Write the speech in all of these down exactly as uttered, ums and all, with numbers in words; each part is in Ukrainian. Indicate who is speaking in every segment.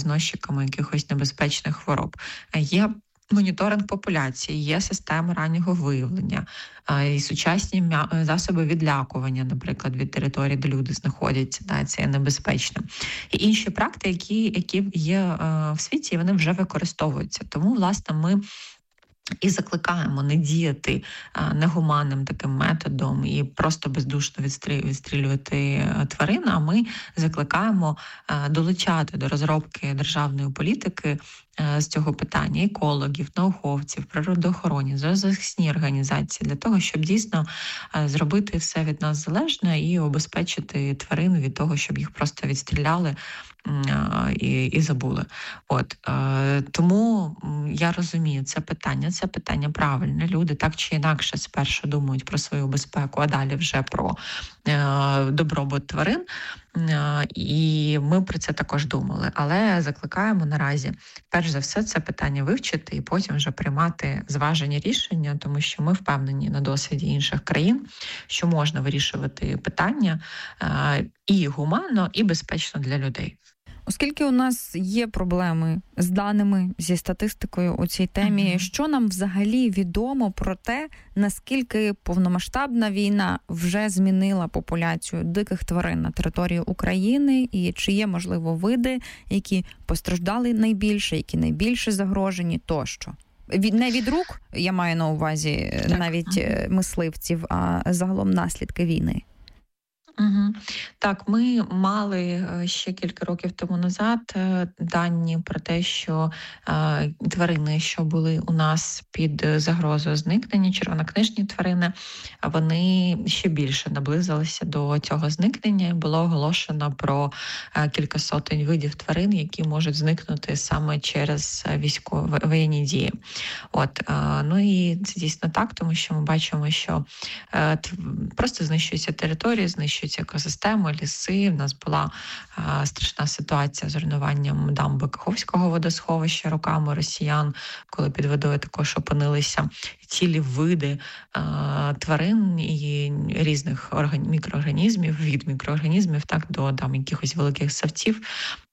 Speaker 1: переносчиками якихось небезпечних хвороб. Є моніторинг популяції, є системи раннього виявлення, і сучасні засоби відлякування, наприклад, від території, де люди знаходяться, да, це є небезпечно. І інші практики, які, які є в світі, вони вже використовуються. Тому, власне, ми і закликаємо не діяти негуманним таким методом і просто бездушно відстрілювати тварин, а ми закликаємо долучати до розробки державної політики з цього питання екологів, науковців, природоохоронні, зоозахисні організації для того, щоб дійсно зробити все від нас залежне і обезпечити тварин від того, щоб їх просто відстріляли і, і забули. От тому я розумію це питання. Це питання правильне. Люди так чи інакше спершу думають про свою безпеку, а далі вже про добробут тварин. І ми про це також думали. Але закликаємо наразі, перш за все, це питання вивчити і потім вже приймати зважені рішення, тому що ми впевнені на досвіді інших країн, що можна вирішувати питання і гуманно, і безпечно для людей.
Speaker 2: Оскільки у нас є проблеми з даними, зі статистикою у цій темі, mm-hmm. що нам взагалі відомо про те, наскільки повномасштабна війна вже змінила популяцію диких тварин на території України, і чи є, можливо, види, які постраждали найбільше, які найбільше загрожені тощо? Від, не від рук, я маю на увазі так. навіть mm-hmm. мисливців, а загалом наслідки війни.
Speaker 1: Угу. Так, ми мали ще кілька років тому назад дані про те, що е, тварини, що були у нас під загрозою зникнення, червонокнижні тварини, вони ще більше наблизилися до цього зникнення, і було оголошено про е, кілька сотень видів тварин, які можуть зникнути саме через військові воєнні дії. От, е, ну і це дійсно так, тому що ми бачимо, що е, просто знищуються території, знищуються екосистеми, ліси. В нас була а, страшна ситуація з руйнуванням дамби Каховського водосховища роками росіян, коли під водою також опинилися цілі види а, тварин і різних орган... мікроорганізмів, від мікроорганізмів так до там якихось великих савців.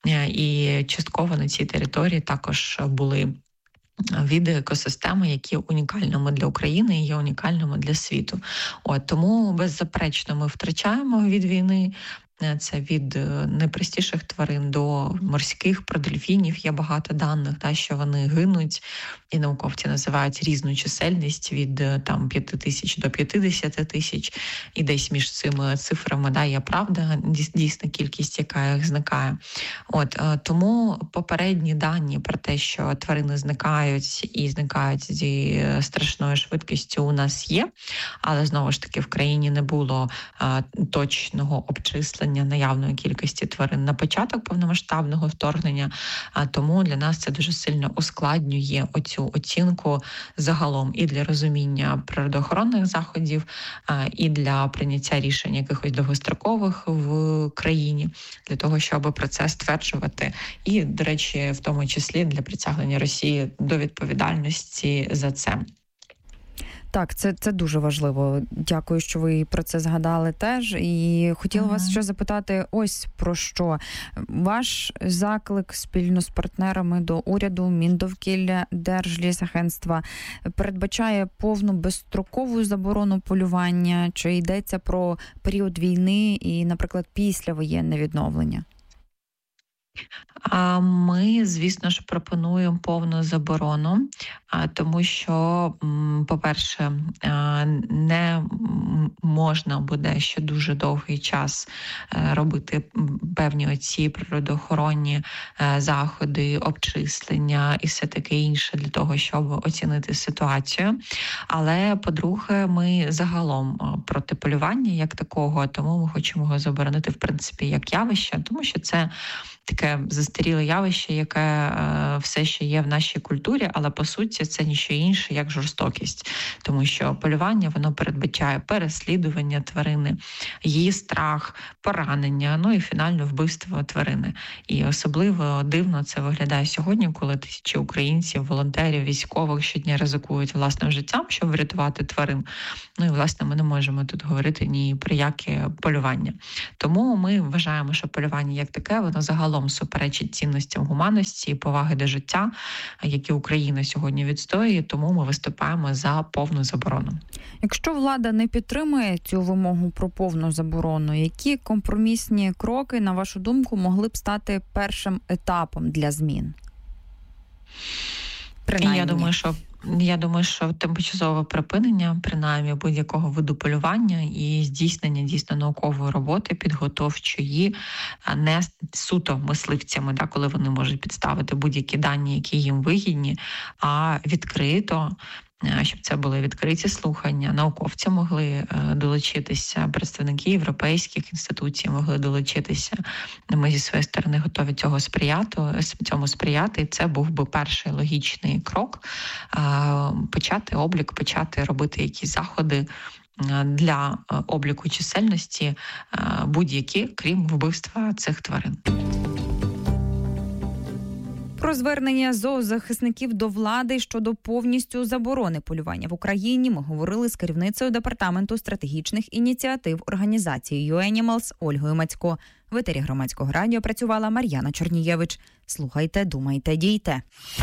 Speaker 1: І частково на цій території також були види екосистеми, які унікальними для України і є унікальними для світу. От, тому беззаперечно ми втрачаємо від війни. Це від найпростіших тварин до морських, про дельфінів є багато даних, та, що вони гинуть, і науковці називають різну чисельність від там п'яти тисяч до п'ятдесяти тисяч, і десь між цими цифрами да, є правда, дійсна кількість, яка їх зникає. От, тому попередні дані про те, що тварини зникають і зникають зі страшною швидкістю, у нас є, але знову ж таки в країні не було а, точного обчислення наявної кількості тварин на початок повномасштабного вторгнення, а тому для нас це дуже сильно ускладнює оцю оцінку загалом і для розуміння природоохоронних заходів, і для прийняття рішень якихось довгострокових в країні, для того, щоб про це стверджувати. І, до речі, в тому числі для притягнення Росії до відповідальності за це.
Speaker 2: Так, це, це дуже важливо. Дякую, що ви про це згадали теж. І хотіла ага. вас ще запитати ось про що. Ваш заклик спільно з партнерами до уряду, Міндовкілля, Держлісагентства передбачає повну безстрокову заборону полювання? Чи йдеться про період війни і, наприклад, післявоєнне відновлення?
Speaker 1: Ми, звісно ж, пропонуємо повну заборону, тому що, по-перше, не можна буде ще дуже довгий час робити певні оці природоохоронні заходи, обчислення і все таке інше для того, щоб оцінити ситуацію. Але, по-друге, ми загалом проти полювання як такого, тому ми хочемо його заборонити, в принципі, як явище, тому що це таке застаріле явище, яке е, все ще є в нашій культурі, але по суті це ніщо інше, як жорстокість. Тому що полювання, воно передбачає переслідування тварини, її страх, поранення, ну і фінально вбивство тварини. І особливо дивно це виглядає сьогодні, коли тисячі українців, волонтерів, військових щодня ризикують власним життям, щоб врятувати тварин. Ну і, власне, ми не можемо тут говорити ні про яке полювання. Тому ми вважаємо, що полювання як таке, воно загалом загалом суперечить цінностям гуманності і поваги до життя, які Україна сьогодні відстоює, тому ми виступаємо за повну заборону.
Speaker 2: Якщо влада не підтримує цю вимогу про повну заборону, які компромісні кроки, на вашу думку, могли б стати першим етапом для змін? Принаймні.
Speaker 1: Я думаю, що Я думаю, що тимчасове припинення, принаймні, будь-якого виду полювання і здійснення дійсно наукової роботи, підготовчої, не суто мисливцями, да, коли вони можуть підставити будь-які дані, які їм вигідні, а відкрито, щоб це були відкриті слухання, науковці могли долучитися, представники європейських інституцій могли долучитися. Ми зі своєї сторони готові цього сприяти, цьому сприяти. І це був би перший логічний крок – почати облік, почати робити якісь заходи для обліку чисельності будь-які, крім вбивства цих тварин.
Speaker 2: Про звернення зоозахисників до влади щодо повністю заборони полювання в Україні ми говорили з керівницею Департаменту стратегічних ініціатив організації You Animals Ольгою Мацько. В етері Громадського радіо працювала Мар'яна Чорнієвич. Слухайте, думайте, дійте.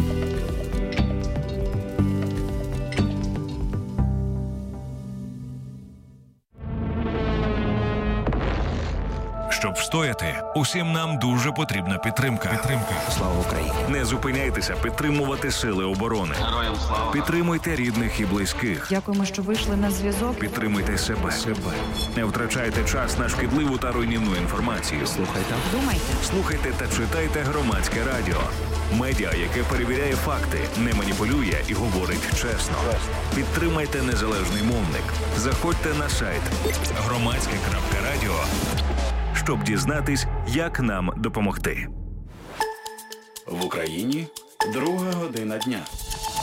Speaker 3: Щоб встояти, усім нам дуже потрібна підтримка. Підтримка.
Speaker 4: Слава Україні!
Speaker 3: Не зупиняйтеся підтримувати сили оборони.
Speaker 4: Героям слава!
Speaker 3: Підтримуйте рідних і близьких.
Speaker 2: Дякуємо, що вийшли на зв'язок.
Speaker 3: Підтримуйте себе. себе. Не втрачайте час на шкідливу та руйнівну інформацію.
Speaker 4: Слухайте,
Speaker 2: думайте.
Speaker 3: Слухайте та читайте Громадське радіо. Медіа, яке перевіряє факти, не маніпулює і говорить чесно. Підтримайте незалежний мовник. Заходьте на сайт громадське крапка радіо, щоб дізнатись, як нам допомогти.
Speaker 5: В Україні друга година дня.